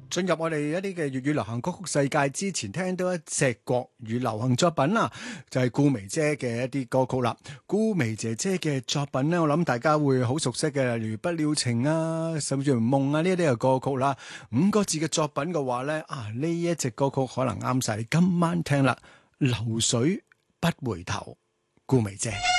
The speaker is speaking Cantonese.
進入我哋一啲嘅粵語流行歌曲世界之前，聽到一隻國語流行作品啦，就係顧眉姐嘅一啲歌曲啦。顧眉姐姐嘅作品呢，我諗大家會好熟悉嘅，例如不了情啊，甚至乎夢啊呢啲嘅歌曲啦。5個字嘅作品嘅話呢，呢一隻歌曲可能啱晒你今晚聽啦。流水不回頭，顧眉姐。